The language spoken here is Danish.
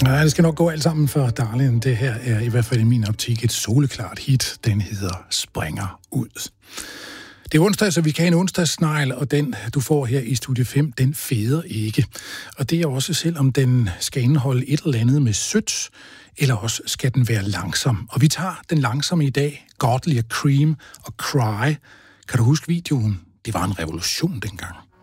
Nej, det skal nok gå alt sammen for Darlin. Det her er i hvert fald i min optik et soleklart hit. Den hedder Springer ud. Det er onsdag, så vi kan have en onsdagssnegl, og den, du får her i Studie 5, den feder ikke. Og det er også selvom den skal indeholde et eller andet med sødt, eller også skal den være langsom. Og vi tager den langsomme i dag, Godly og Cream og Cry. Kan du huske videoen? Det var en revolution dengang.